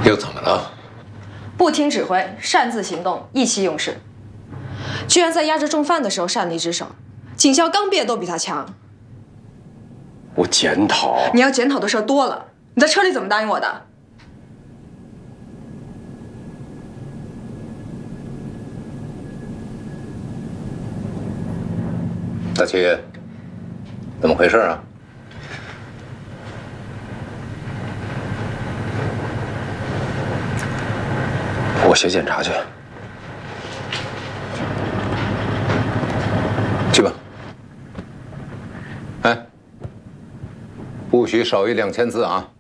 又怎么了？ 不听指挥，擅自行动，意气用事，居然在压制重犯的时候擅离职守。警校刚毕业都比他强。 我检讨。 你要检讨的事儿多了。你在车里怎么答应我的？ 大齐，怎么回事啊？我先检查去。去吧。哎，不许少于2000字啊！